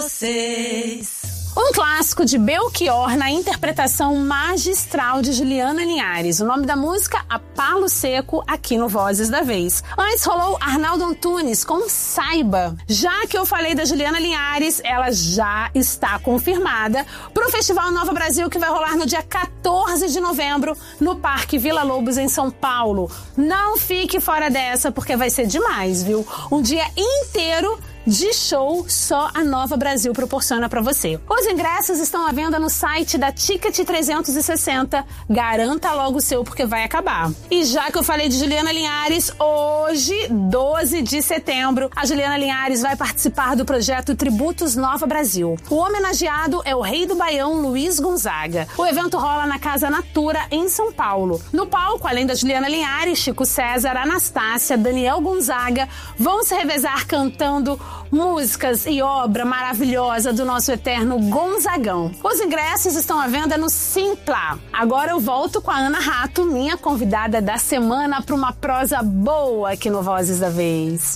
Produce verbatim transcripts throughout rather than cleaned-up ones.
Vocês. Um clássico de Belchior na interpretação magistral de Juliana Linhares. O nome da música, A Palo Seco, aqui no Vozes da Vez. Antes rolou Arnaldo Antunes com Saiba. Já que eu falei da Juliana Linhares, ela já está confirmada para o Festival Nova Brasil, que vai rolar no dia quatorze de novembro no Parque Vila Lobos, em São Paulo. Não fique fora dessa, porque vai ser demais, viu? Um dia inteiro de show só a Nova Brasil proporciona pra você. Os ingressos estão à venda no site da Ticket trezentos e sessenta. Garanta logo o seu, porque vai acabar. E já que eu falei de Juliana Linhares, hoje, doze de setembro, a Juliana Linhares vai participar do projeto Tributos Nova Brasil. O homenageado é o rei do Baião, Luiz Gonzaga. O evento rola na Casa Natura, em São Paulo. No palco, além da Juliana Linhares, Chico César, Anastácia, Daniel Gonzaga vão se revezar cantando músicas e obra maravilhosa do nosso eterno Gonzagão. Os ingressos estão à venda no Simpla. Agora eu volto com a Ana Rato, minha convidada da semana, para uma prosa boa aqui no Vozes da Vez.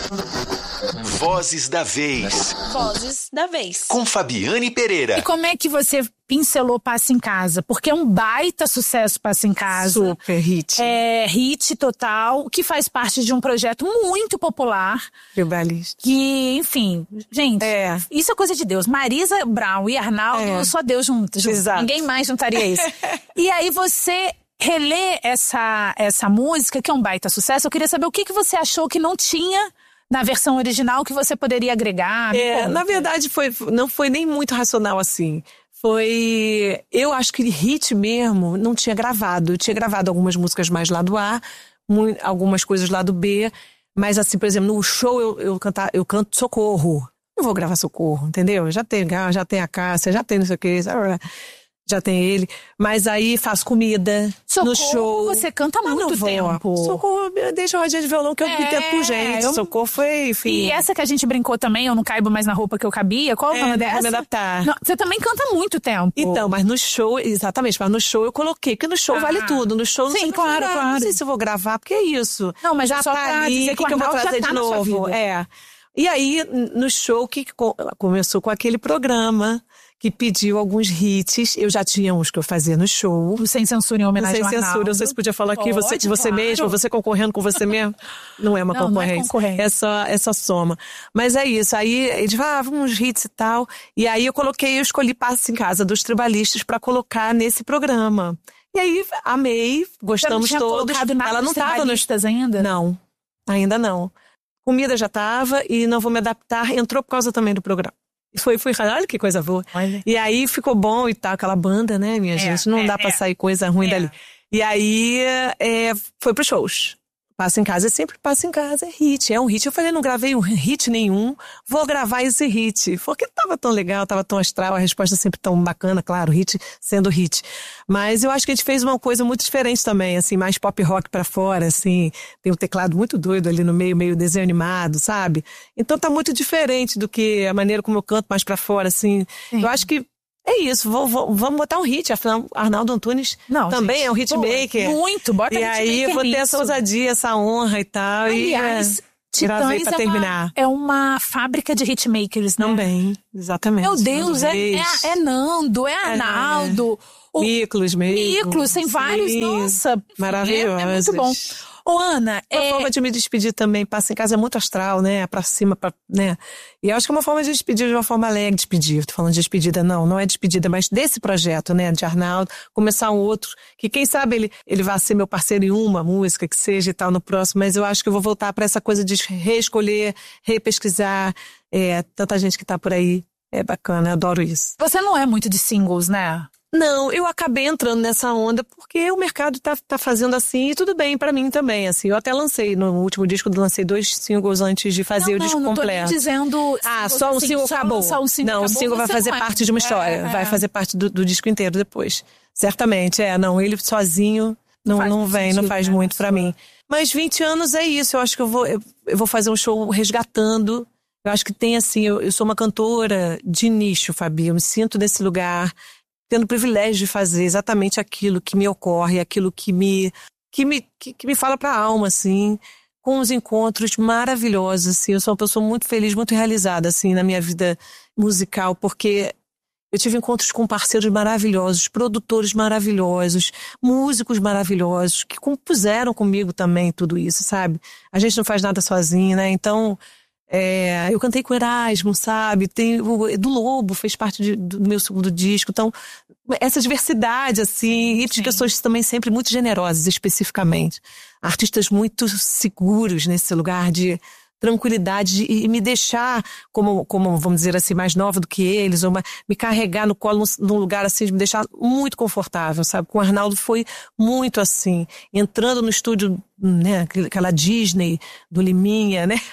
Vozes da Vez. Vozes da Vez. Com Fabiane Pereira. E como é que você pincelou Passa em Casa? Porque é um baita sucesso Passa em Casa. Super hit. É hit total, que faz parte de um projeto muito popular. Tribalista. Que, enfim, gente, É. isso é coisa de Deus. Marisa Brown e Arnaldo, É. só Deus junto. junto. Exato. Ninguém mais juntaria isso. E aí você relê essa, essa música, que é um baita sucesso. Eu queria saber o que, que você achou que não tinha na versão original, que você poderia agregar. É, Pô, na verdade, foi, não foi nem muito racional assim. Foi... Eu acho que hit mesmo não tinha gravado. Eu tinha gravado algumas músicas mais lado A, mu- algumas coisas lado B. Mas assim, por exemplo, no show eu, eu, cantar, eu canto Socorro. Não vou gravar Socorro, entendeu? Já tem, já tem a Cássia, já tem não sei o que, já tem ele. Mas aí faço comida Socorro, no show. você canta há Ah, não muito vou. tempo. Socorro, deixa a rodinha de violão que eu É, me tempo por gente. eu- Socorro foi, enfim. E essa que a gente brincou também, Eu Não Caibo Mais na Roupa Que Eu Cabia, qual é o É, nome não dessa? vou me adaptar. Não, você também canta há muito tempo. Então, mas no show, exatamente, mas no show eu coloquei, porque no show Ah. vale tudo. No show não Sim, sei, claro, não, claro. Não sei se eu vou gravar, porque é isso. Não, mas já só tá pra ali, dizer o que que, que o eu vou Arnaldo já trazer tá de na sua novo? vida. É. E aí, no show, que que co- começou com aquele programa que pediu alguns hits. Eu já tinha uns que eu fazia no show. O Sem Censura em homenagem Sem ao censura, Arnaldo. não sei se podia falar aqui, você, Pode, você claro. mesmo, você concorrendo com você mesmo. Não é uma Não, não é concorrência. concorrência. É só, é só soma. Mas é isso. Aí eles falavam ah, uns hits e tal. E aí eu coloquei, eu escolhi Passa em Casa dos Tribalistas pra colocar nesse programa. E aí amei, Você não gostamos tinha todos. colocado nada Ela não dos tava nos. Tribalistas ainda? Não, ainda não. Comida já tava e Não Vou Me Adaptar entrou por causa também do programa. E Foi, foi, olha que coisa boa. Olha. E aí ficou bom e tal, aquela banda, né, minha É, gente? Não é, dá pra é. sair coisa ruim É. dali. E aí é, foi pros shows. Passa em Casa é sempre Passa em Casa, é hit. É um hit. Eu falei, não gravei um hit nenhum, vou gravar esse hit. Porque tava tão legal, tava tão astral, a resposta sempre tão bacana, claro, hit sendo hit. Mas eu acho que a gente fez uma coisa muito diferente também, assim, mais pop rock pra fora, assim. Tem um teclado muito doido ali no meio, meio desenho animado, sabe? Então tá muito diferente do que a maneira como eu canto mais pra fora, assim. Sim. Eu acho que é isso, vou, vou, vamos botar um hit. Afinal, Arnaldo Antunes Não, também gente, é um hitmaker. pô, muito, bota E hitmaker aí eu vou ter nisso. essa ousadia, essa honra e tal. Aliás, e é, gravei Titãs pra é terminar. uma, é uma fábrica de hitmakers, né? Também, exatamente. Meu Deus, é, é, é Nando, é Arnaldo. O Miklos mesmo. Miklos, tem vários, Sim, nossa. maravilhosos. É, é muito bom. Ô, Ana, Uma é, forma de me despedir também, Passa em Casa é muito astral, né? Pra cima, pra, né? E eu acho que é uma forma de despedir de uma forma alegre, despedir. Tô falando de despedida, não, não é despedida, mas desse projeto, né? De Arnaldo, começar um outro, que quem sabe ele, ele vai ser meu parceiro em uma música, que seja e tal, no próximo, mas eu acho que eu vou voltar pra essa coisa de reescolher, repesquisar, é, tanta gente que tá por aí. É bacana, eu adoro isso. você não é muito de singles, né? Não, eu acabei entrando nessa onda porque o mercado tá, tá fazendo assim e tudo bem pra mim também, assim. Eu até lancei, no último disco eu lancei dois singles antes de fazer não, o disco não, não tô completo. nem dizendo... Ah, se só um você- single só acabou. lançar um single não, o acabou, single vai você fazer não é. parte de uma história, É, vai é. fazer parte do, do disco inteiro depois. Certamente, é, não, ele sozinho não, Faz não muito vem, não sentido, faz né, muito na pra sua- mim. Mas vinte anos é isso, eu acho que eu vou, eu, eu vou fazer um show resgatando. Eu acho que tem assim, eu, eu sou uma cantora de nicho, Fabi, eu me sinto nesse lugar, tendo o privilégio de fazer exatamente aquilo que me ocorre, aquilo que me, que me, que, que me fala pra alma, assim, com uns encontros maravilhosos, assim. Eu sou uma pessoa muito feliz, muito realizada, assim, na minha vida musical, porque eu tive encontros com parceiros maravilhosos, produtores maravilhosos, músicos maravilhosos, que compuseram comigo também tudo isso, sabe? A gente não faz nada sozinho, né? Então, é, eu cantei com Erasmo, sabe? Tem, o Edu Lobo fez parte de, do meu segundo disco. Então, essa diversidade, assim, e de pessoas também sempre muito generosas, especificamente. Artistas muito seguros nesse lugar de tranquilidade e me deixar, como, como vamos dizer assim, mais nova do que eles, ou uma, me carregar no colo num, num lugar assim, de me deixar muito confortável, sabe? Com o Arnaldo foi muito assim, entrando no estúdio, né, aquela Disney do Liminha, né?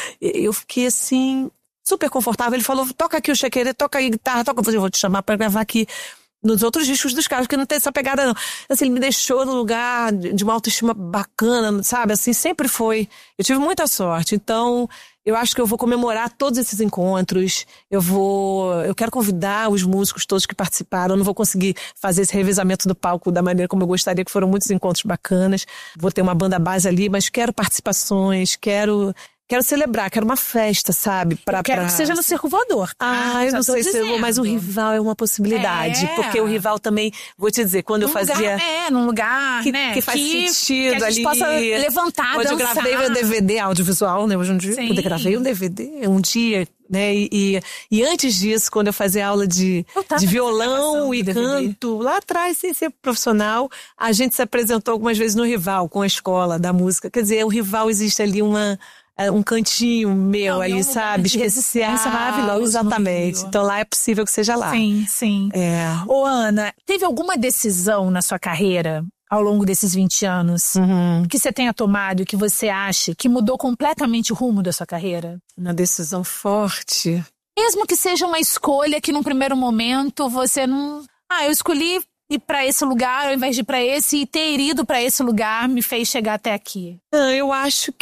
Eu fiquei assim, super confortável. Ele falou, toca aqui o chequerê, toca aí guitarra, toca, eu vou te chamar pra gravar aqui nos outros discos dos caras, porque não tem essa pegada não. Assim, ele me deixou num lugar de uma autoestima bacana, sabe? Assim, sempre foi. Eu tive muita sorte. Então, eu acho que eu vou comemorar todos esses encontros. Eu vou... Eu quero convidar os músicos todos que participaram. Eu não vou conseguir fazer esse revezamento do palco da maneira como eu gostaria, que foram muitos encontros bacanas. Vou ter uma banda base ali, mas quero participações, quero... Quero celebrar, quero uma festa, sabe? Pra, eu quero pra... que seja no Circo Voador. Ah, ah eu não sei se eu vou, mas o Rival é uma possibilidade. É. Porque o Rival também, vou te dizer, quando num eu fazia... Lugar, é, num lugar, que, né? Que faz que, sentido que a gente ali. possa levantar, Hoje dançar. eu gravei o D V D audiovisual, né? Hoje um dia eu gravei um D V D um dia, né? E, e, e antes disso, quando eu fazia aula de, de violão e canto, lá atrás, sem ser profissional, a gente se apresentou algumas vezes no Rival, com a escola da música. Quer dizer, o Rival existe ali uma... um cantinho meu não, ali, sabe? Especial, maravilhoso. Exatamente. Então lá é possível que seja lá. Sim, sim. É. Ô, Ana, teve alguma decisão na sua carreira, ao longo desses vinte anos, uhum. que você tenha tomado e que você acha que mudou completamente o rumo da sua carreira? Uma decisão forte. Mesmo que seja uma escolha que num primeiro momento você não... Ah, eu escolhi ir pra esse lugar ao invés de ir pra esse, e ter ido pra esse lugar me fez chegar até aqui. Ah, eu acho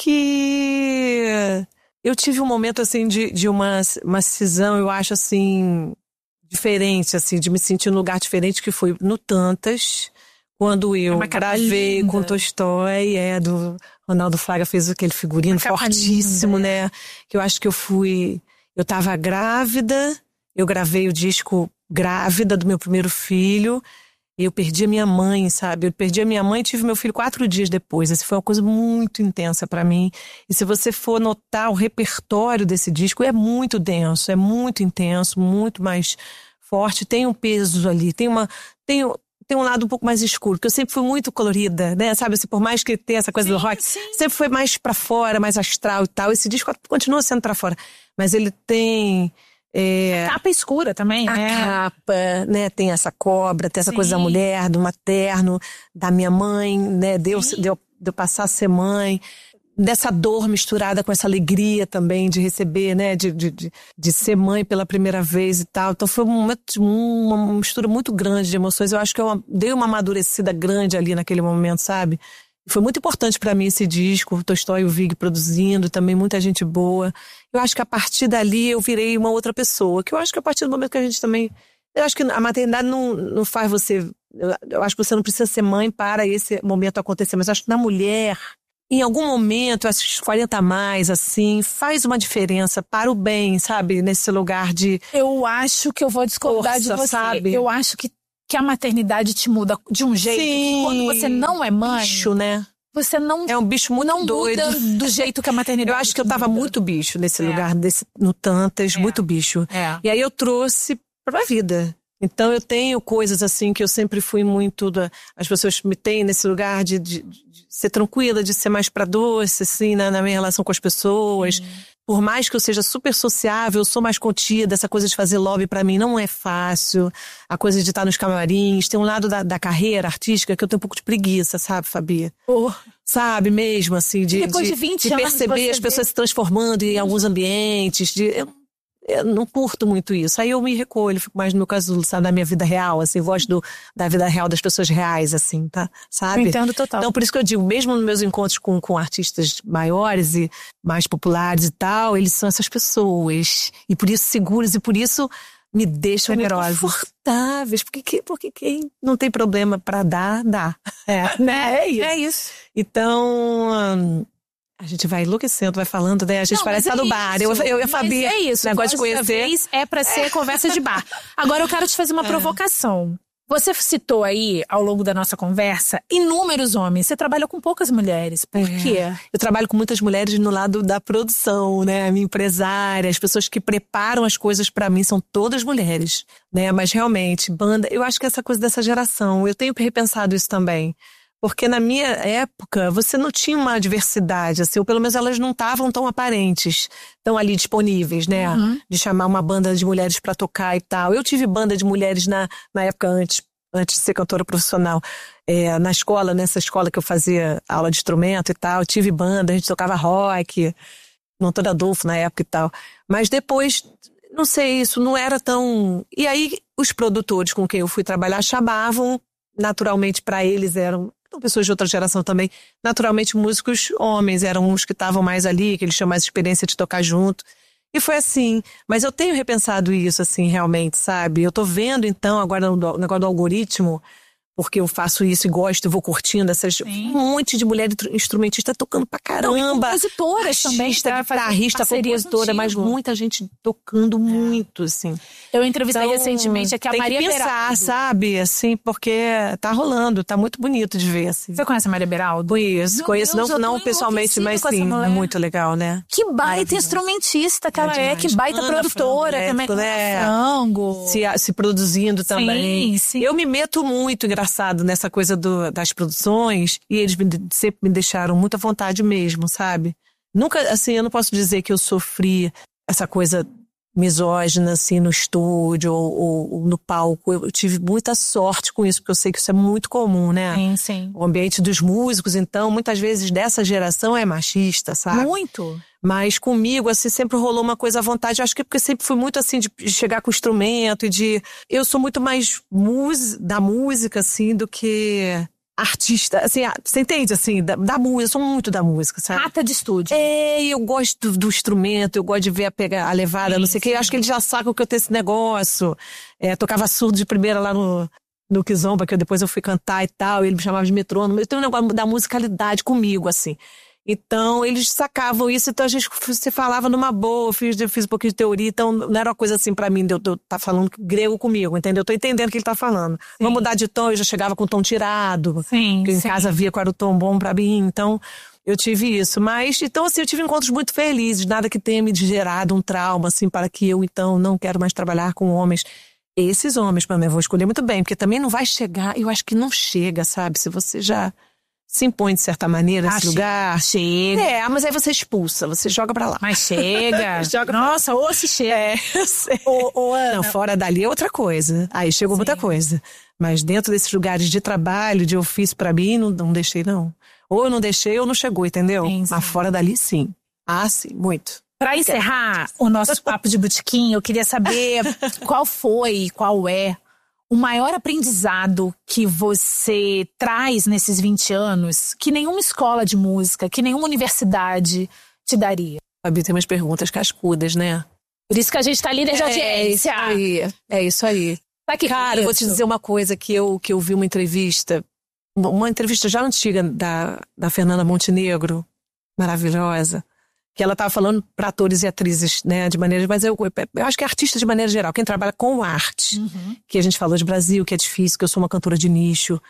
que eu tive um momento assim de, de uma, uma cisão, eu acho assim, diferente, assim, de me sentir num lugar diferente, que foi no Tantas, quando eu é gravei linda. com Tolstói, é, do Ronaldo Fraga fez aquele figurino uma fortíssimo, linda, né? Que eu acho que eu fui, eu tava grávida, eu gravei o disco grávida do meu primeiro filho. Eu perdi a minha mãe, sabe? Eu perdi a minha mãe e tive meu filho quatro dias depois. Essa foi uma coisa muito intensa pra mim. E se você for notar o repertório desse disco, é muito denso, é muito intenso, muito mais forte. Tem um peso ali, tem uma... Tem, tem um lado um pouco mais escuro, porque eu sempre fui muito colorida, né? Sabe, assim, por mais que tenha essa coisa sim, do rock, sim. sempre foi mais pra fora, mais astral e tal. Esse disco continua sendo pra fora. Mas ele tem... É, a capa escura também, a né? A capa, né? Tem essa cobra, tem essa Sim. coisa da mulher, do materno, da minha mãe, né? Deu, deu, deu passar a ser mãe. Dessa dor misturada com essa alegria também de receber, né? De, de, de, de ser mãe pela primeira vez e tal. Então foi uma, uma mistura muito grande de emoções. Eu acho que eu dei uma amadurecida grande ali naquele momento, sabe? Foi muito importante pra mim esse disco, o Tolstói e o Vig produzindo, também muita gente boa. Eu acho que a partir dali eu virei uma outra pessoa, que eu acho que a partir do momento que a gente também... Eu acho que a maternidade não, não faz você... Eu, eu acho que você não precisa ser mãe para esse momento acontecer, mas eu acho que na mulher, em algum momento, esses quarenta a mais, assim, faz uma diferença para o bem, sabe? Nesse lugar de... Eu acho que eu vou discordar força, de você. Sabe? Eu acho que que a maternidade te muda de um jeito Sim, que quando você não é mãe... bicho, né? Você não... É um bicho muito não doido. Muda do jeito que a maternidade Eu acho que eu tava muda. muito bicho nesse é. lugar, desse, no Tantas, é. muito bicho. É. E aí eu trouxe pra vida. Então eu tenho coisas assim que eu sempre fui muito... Da, as pessoas me têm nesse lugar de, de, de ser tranquila, de ser mais pra doce, assim, na, na minha relação com as pessoas. Hum. Por mais que eu seja super sociável, eu sou mais contida. Essa coisa de fazer lobby pra mim não é fácil. A coisa de estar nos camarins. Tem um lado da, da carreira artística que eu tenho um pouco de preguiça, sabe, Fabi? Oh. Sabe, mesmo, assim, de, depois de, de, vinte de anos perceber as pessoas vê. se transformando em alguns ambientes. De, eu, eu não curto muito isso. Aí eu me recolho, fico mais no meu casulo, sabe, da minha vida real, assim, gosto do, da vida real das pessoas reais, assim, tá? Sabe? Eu entendo total. Então, por isso que eu digo, mesmo nos meus encontros com, com artistas maiores e mais populares e tal, eles são essas pessoas. E por isso seguros, e por isso me deixam generosos, confortáveis. Porque, porque quem não tem problema pra dar, dá. É, né? É isso. É isso. Então... Hum, A gente vai enlouquecendo, vai falando, né? A gente Não, parece mas estar é no bar. isso. Eu, eu e a Mas Fabi, é isso. negócio de Voz da conhecer. Vez é pra ser conversa de bar. Agora eu quero te fazer uma provocação. Você citou aí, ao longo da nossa conversa, inúmeros homens. Você trabalha com poucas mulheres. Por É. quê? Eu trabalho com muitas mulheres no lado da produção, né? A minha empresária, as pessoas que preparam as coisas pra mim são todas mulheres, né? Mas realmente, banda, eu acho que essa coisa dessa geração, eu tenho repensado isso também. Porque na minha época, você não tinha uma diversidade, assim, ou pelo menos elas não estavam tão aparentes, tão ali disponíveis, né? Uhum. De chamar uma banda de mulheres pra tocar e tal. Eu tive banda de mulheres na, na época antes, antes de ser cantora profissional. É, na escola, nessa escola que eu fazia aula de instrumento e tal, eu tive banda, a gente tocava rock, no Antônio Adolfo na época e tal. Mas depois, não sei, isso não era tão... E aí, os produtores com quem eu fui trabalhar chamavam, naturalmente pra eles eram... Então, pessoas de outra geração também, naturalmente músicos homens, eram os que estavam mais ali, que eles tinham mais experiência de tocar junto. E foi assim, mas eu tenho repensado isso, assim, realmente, sabe? Eu tô vendo, então, agora o negócio do algoritmo, porque eu faço isso e gosto, eu vou curtindo essas... Sim. Um monte de mulher instrumentista tocando pra caramba. Não, e compositoras também. Artista, pra fazer guitarrista, parcerias compositora, mas contigo. muita gente tocando muito, assim. Eu entrevistei Então, recentemente aqui a tem Maria que pensar, Beraldo. sabe? Assim, porque tá rolando, tá muito bonito de ver, assim. Você conhece a Maria Beraldo? Conheço, Meu conheço, Deus, eu não, tô não pessoalmente, enlouquecida mas com essa sim, mulher. é muito legal, né? Que baita Maravilhoso. instrumentista que ela é, demais. que baita Ana produtora, Frango, também. né? Ana Frango. Se, se produzindo também. Sim, sim. Eu me meto muito, engraçado, nessa coisa do, das produções, e eles me, sempre me deixaram muito à vontade mesmo, sabe? Nunca, assim, eu não posso dizer que eu sofri essa coisa misógina, assim, no estúdio ou, ou, ou no palco. Eu, eu tive muita sorte com isso, porque eu sei que isso é muito comum, né? Sim, sim. O ambiente dos músicos, então, muitas vezes dessa geração é machista, sabe? Muito. Mas comigo, assim, sempre rolou uma coisa à vontade. Eu acho que é porque sempre fui muito, assim, de chegar com o instrumento e de... Eu sou muito mais mus... da música, assim, do que artista. Assim, você entende, assim, da, da música. Eu sou muito da música, sabe? Rata de estúdio. É, eu gosto do, do instrumento, eu gosto de ver a, pegar, a levada, Sim, não sei o quê. Eu acho que eles já sacam que eu tenho esse negócio. É, tocava surdo de primeira lá no... no Kizomba, que eu, depois eu fui cantar e tal, e ele me chamava de metrônomo. Eu tenho um negócio da musicalidade comigo, assim. Então, eles sacavam isso, então a gente se falava numa boa, eu fiz, eu fiz um pouquinho de teoria, então não era uma coisa assim pra mim, de eu estar tá falando grego comigo, entendeu? Eu tô entendendo o que ele tá falando. Sim. Vamos mudar de tom, eu já chegava com o tom tirado, Sim, porque em sim. casa via qual era o tom bom pra mim, então eu tive isso. Mas, então assim, eu tive encontros muito felizes, nada que tenha me gerado um trauma, assim, para que eu, então, não quero mais trabalhar com homens. Esses homens, pra mim, eu vou escolher muito bem, porque também não vai chegar, eu acho que não chega, sabe? Se você já se impõe de certa maneira nesse Ah, lugar. Chega. É, mas aí você expulsa, você joga pra lá. Mas chega. Joga pra- Nossa, ou se chega. É, eu sei. Ô, ô, Ana, Não, fora dali é outra coisa. Aí chegou Sim. muita coisa. Mas dentro desses lugares de trabalho, de ofício pra mim, não, não deixei, não. Ou eu não deixei ou não chegou, entendeu? Sim, sim. Mas fora dali, sim. Ah, sim, muito. pra encerrar o nosso papo de botequim, eu queria saber qual foi, qual é o maior aprendizado que você traz nesses vinte anos que nenhuma escola de música, que nenhuma universidade te daria? Fabi, tem umas perguntas cascudas, né? Por isso que a gente tá líder de É isso audiência. aí. É isso aí. Tá aqui, Cara, eu vou te isso. dizer uma coisa que eu, que eu vi uma entrevista, uma, uma entrevista já antiga da, da Fernanda Montenegro, maravilhosa, que ela estava falando para atores e atrizes, né, de maneira, mas eu, eu acho que é artista de maneira geral, quem trabalha com arte, Uhum. que a gente falou de Brasil, que é difícil, que eu sou uma cantora de nicho,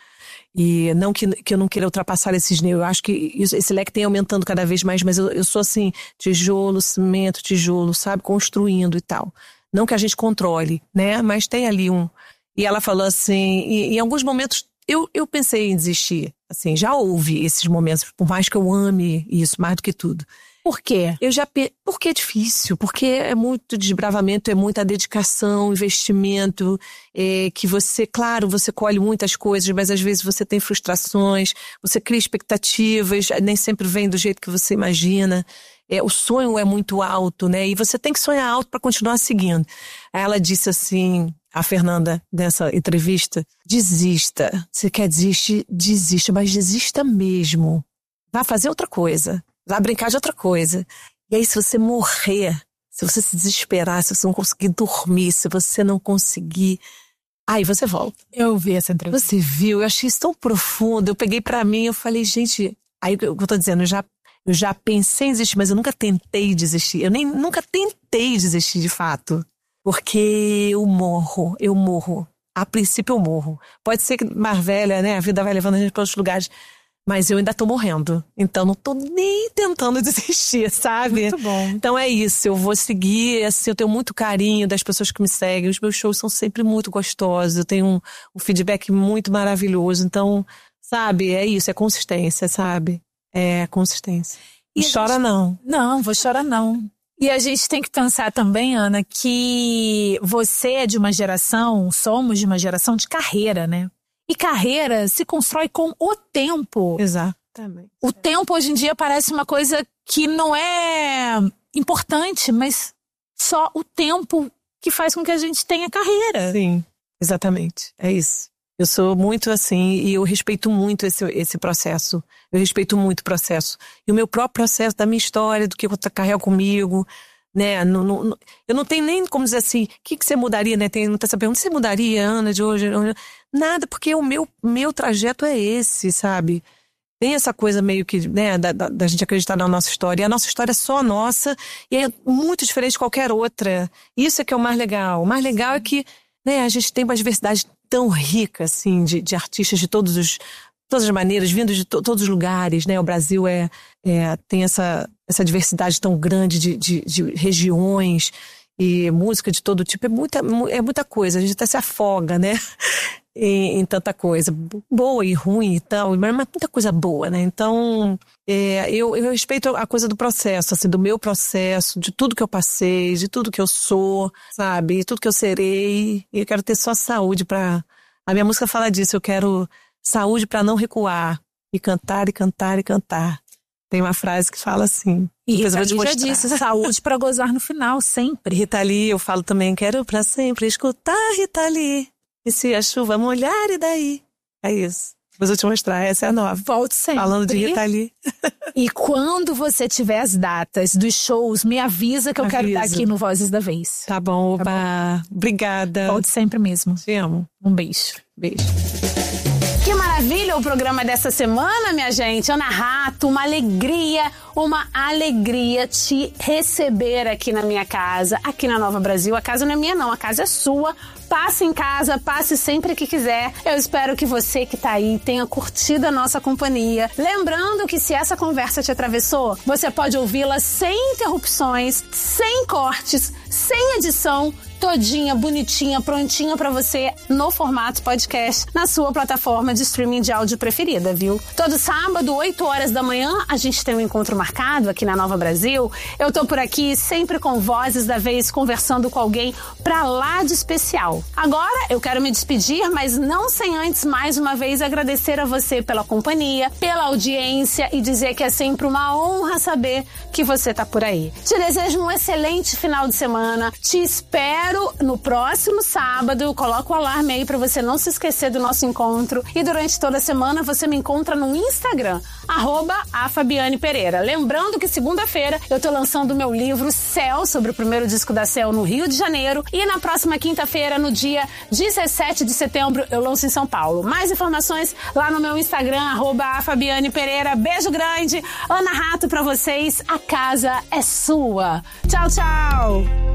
e não que, que eu não queira ultrapassar esses níveis, eu acho que isso, esse leque tem aumentando cada vez mais, mas eu, eu sou assim, tijolo, cimento, tijolo, sabe, construindo e tal. Não que a gente controle, né, mas tem ali um... E ela falou assim, e, em alguns momentos eu, eu pensei em desistir, assim, já houve esses momentos, por mais que eu ame isso, mais do que tudo. Por quê? Eu já pe... Porque é difícil, porque é muito desbravamento, é muita dedicação, investimento, é, que você, claro, você colhe muitas coisas, mas às vezes você tem frustrações, você cria expectativas, nem sempre vem do jeito que você imagina. É, o sonho é muito alto, né? E você tem que sonhar alto para continuar seguindo. Aí ela disse assim, a Fernanda, nessa entrevista, desista. Você quer desistir? Desista, mas desista mesmo. Vá fazer outra coisa. Vai brincar de outra coisa. E aí, se você morrer, se você se desesperar, se você não conseguir dormir, se você não conseguir... Aí você volta. Eu vi essa entrevista. Você viu? Eu achei isso tão profundo. Eu peguei pra mim, eu falei, gente... Aí, o que eu tô dizendo, eu já, Eu já pensei em desistir, mas eu nunca tentei desistir. Eu nem nunca tentei desistir de fato. Porque eu morro, eu morro. A princípio eu morro. Pode ser que mais velha, né? A vida vai levando a gente para outros lugares. Mas eu ainda tô morrendo. Então não tô nem tentando desistir, sabe? Muito bom. Então é isso, eu vou seguir, assim, eu tenho muito carinho das pessoas que me seguem. Os meus shows são sempre muito gostosos. Eu tenho um, um feedback muito maravilhoso. Então, sabe, é isso, é consistência, sabe? É consistência. E, e chora gente... não. Não, vou chorar não. E a gente tem que pensar também, Ana, que você é de uma geração, somos de uma geração de carreira, né? E carreira se constrói com o tempo. Exatamente. O tempo hoje em dia parece uma coisa que não é importante, mas só o tempo que faz com que a gente tenha carreira. Sim, exatamente. É isso. Eu sou muito assim e eu respeito muito esse, esse processo. Eu respeito muito o processo. E o meu próprio processo da minha história, do que eu carrego comigo, né? No, no, eu não tenho nem como dizer assim, o que, que você mudaria, né? Tem muita essa pergunta, você mudaria, Ana, de hoje? Nada, porque o meu, meu trajeto é esse, sabe? Tem essa coisa meio que, né, da, da, da gente acreditar na nossa história. E a nossa história é só nossa e é muito diferente de qualquer outra. Isso é que é o mais legal. O mais legal é que, né, a gente tem uma diversidade tão rica, assim, de, de artistas de todos os, todas as maneiras, vindos de to, todos os lugares, né? O Brasil é, é, tem essa, essa diversidade tão grande de, de, de regiões e música de todo tipo. É muita, é muita coisa, a gente até se afoga, né? Em, em tanta coisa, boa e ruim e tal, mas muita coisa boa, né? Então, é, eu, eu respeito a coisa do processo, assim, do meu processo, de tudo que eu passei, de tudo que eu sou, sabe? De tudo que eu serei. E eu quero ter só saúde pra... A minha música fala disso, eu quero saúde pra não recuar. E cantar, e cantar, e cantar. Tem uma frase que fala assim. E Rita Lee já disse, saúde pra gozar no final, sempre. Rita Lee, eu falo também, quero pra sempre escutar Rita Lee. E se a chuva molhar, e daí? É isso. Depois eu te mostrar, essa é a nova. Volte sempre. Falando de Rita Lee. E quando você tiver as datas dos shows, me avisa que eu Aviso. quero estar aqui no Vozes da Vez. Tá bom, oba. Tá bom. Obrigada. Volte sempre mesmo. Te amo. Um beijo. Beijo. Que maravilha o programa dessa semana, minha gente. Ana Rato, uma alegria, uma alegria te receber aqui na minha casa, aqui na Nova Brasil. A casa não é minha não, a casa é sua. Passe em casa, passe sempre que quiser. Eu espero que você que tá aí tenha curtido a nossa companhia. Lembrando que se essa conversa te atravessou, você pode ouvi-la sem interrupções, sem cortes, sem edição, todinha, bonitinha, prontinha pra você no formato podcast, na sua plataforma de streaming de áudio preferida, viu? Todo sábado, oito horas da manhã, a gente tem um encontro marcado aqui na Nova Brasil. Eu tô por aqui sempre com Vozes da Vez, conversando com alguém pra lá de especial. Agora, eu quero me despedir, mas não sem antes, mais uma vez, agradecer a você pela companhia, pela audiência e dizer que é sempre uma honra saber que você tá por aí. Te desejo um excelente final de semana. Te espero no próximo sábado. Coloca o alarme aí pra você não se esquecer do nosso encontro. E durante toda a semana você me encontra no Instagram, arroba a Fabiane Pereira. Lembrando que segunda-feira eu tô lançando o meu livro Céu, sobre o primeiro disco da Céu no Rio de Janeiro. E na próxima quinta-feira, no dia dezessete de setembro, eu lanço em São Paulo. Mais informações lá no meu Instagram, arroba a Fabiane Pereira. Beijo grande. Ana Rato pra vocês. A casa é sua. Tchau, tchau.